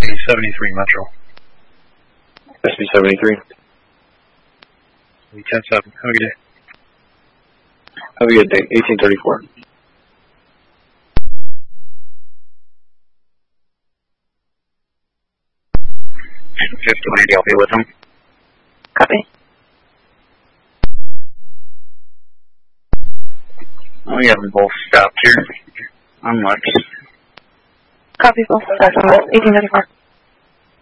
SB-73 Metro. SB-73. 10-7. Have a good day. Have a good day. 1834. I'll be with them. Copy. We have them both stopped here. On Lex. Copy, both. 1834.